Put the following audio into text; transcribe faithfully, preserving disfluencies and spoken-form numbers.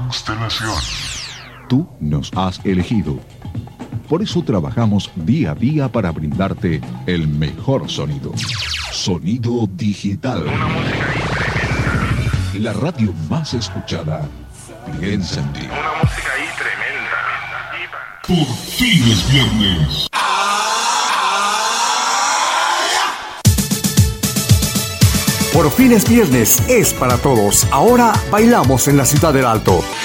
constelación. Tú nos has elegido. Por eso trabajamos día a día para brindarte el mejor sonido. Sonido digital. Una música ahí tremenda. La radio más escuchada. Piensa en ti. Una música ahí tremenda. Por fin es viernes. Por fin es viernes, es para todos. Ahora bailamos en la Ciudad del Alto.